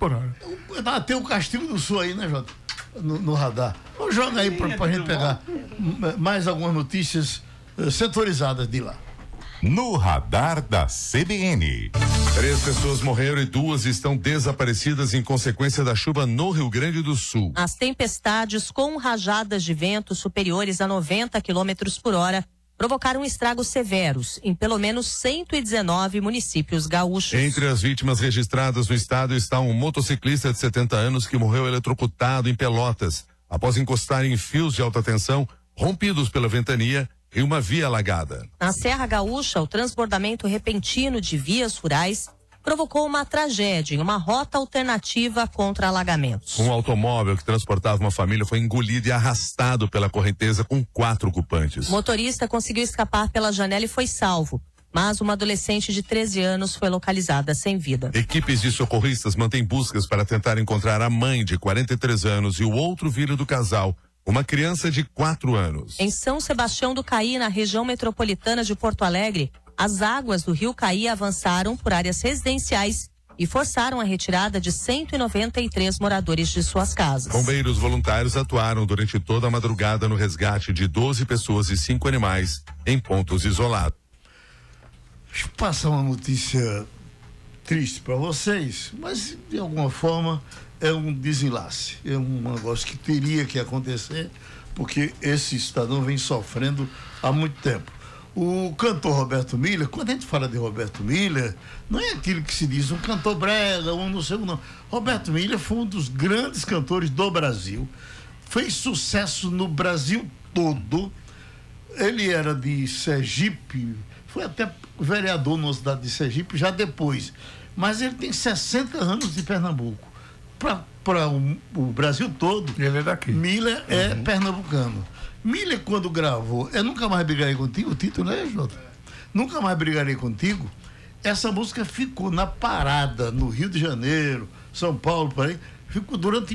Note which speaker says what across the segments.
Speaker 1: por hora.
Speaker 2: Tem o Castigo do Sul aí, né, Jota? No radar. Vamos jogar aí pra gente pegar mais algumas notícias setorizadas de lá.
Speaker 3: No radar da CBN.
Speaker 4: 3 pessoas morreram e 2 estão desaparecidas em consequência da chuva no Rio Grande do Sul.
Speaker 5: As tempestades com rajadas de vento superiores a 90 km por hora provocaram estragos severos em pelo menos 119 municípios gaúchos.
Speaker 4: Entre as vítimas registradas no estado está um motociclista de 70 anos que morreu eletrocutado em Pelotas após encostar em fios de alta tensão rompidos pela ventania em uma via alagada.
Speaker 5: Na Serra Gaúcha, o transbordamento repentino de vias rurais provocou uma tragédia em uma rota alternativa contra alagamentos.
Speaker 4: Um automóvel que transportava uma família foi engolido e arrastado pela correnteza com 4 ocupantes.
Speaker 5: O motorista conseguiu escapar pela janela e foi salvo, mas uma adolescente de 13 anos foi localizada sem vida.
Speaker 4: Equipes de socorristas mantêm buscas para tentar encontrar a mãe de 43 anos e o outro filho do casal, uma criança de 4 anos.
Speaker 5: Em São Sebastião do Caí, na região metropolitana de Porto Alegre, as águas do rio Caí avançaram por áreas residenciais e forçaram a retirada de 193 moradores de suas casas.
Speaker 4: Bombeiros voluntários atuaram durante toda a madrugada no resgate de 12 pessoas e 5 animais em pontos isolados.
Speaker 2: Deixa eu passar uma notícia triste para vocês, mas de alguma forma é um desenlace, é um negócio que teria que acontecer, porque esse cidadão vem sofrendo há muito tempo. O cantor Roberto Miller, quando a gente fala de Roberto Miller, não é aquilo que se diz um cantor brega, um não sei, não. Roberto Miller foi um dos grandes cantores do Brasil, fez sucesso no Brasil todo. Ele era de Sergipe, foi até vereador na cidade de Sergipe já depois, mas ele tem 60 anos de Pernambuco. Para o Brasil todo,
Speaker 1: ele é daqui.
Speaker 2: Miller é pernambucano. Miller, quando gravou Nunca Mais Brigarei Contigo, o título, né, Jota? Nunca Mais Brigarei Contigo, essa música ficou na parada no Rio de Janeiro, São Paulo, por aí, ficou durante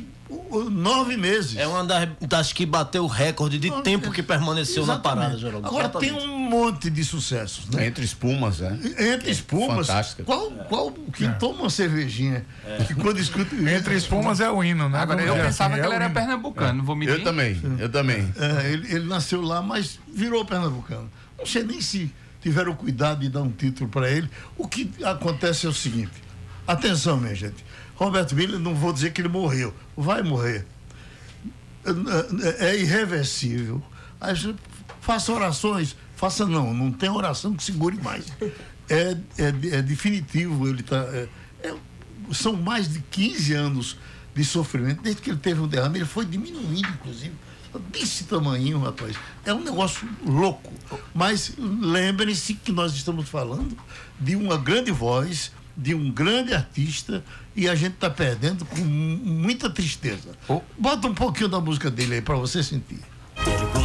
Speaker 2: 9 meses.
Speaker 6: É uma das que bateu o recorde de tempo que permaneceu na parada, Geraldo.
Speaker 2: Agora tem um monte de sucessos, né?
Speaker 7: Entre espumas, né?
Speaker 2: Entre espumas.
Speaker 7: Fantástica.
Speaker 2: Quem toma uma cervejinha que quando escuta.
Speaker 1: Entre espumas é o hino, né?
Speaker 8: Agora eu pensava que ele era pernambucano, não vou mentir.
Speaker 7: Eu também.
Speaker 2: Ele nasceu lá, mas virou pernambucano. Não sei nem se tiveram cuidado de dar um título para ele. O que acontece é o seguinte: atenção, minha gente. Roberto Miller, não vou dizer que ele morreu, vai morrer. É irreversível. Faça orações, não tem oração que segure mais. É definitivo, ele tá. São mais de 15 anos de sofrimento, desde que ele teve um derrame, ele foi diminuindo, inclusive, desse tamanho, rapaz. É um negócio louco. Mas lembrem-se que nós estamos falando de uma grande voz, de um grande artista, e a gente está perdendo com muita tristeza. Bota um pouquinho da música dele aí para você sentir.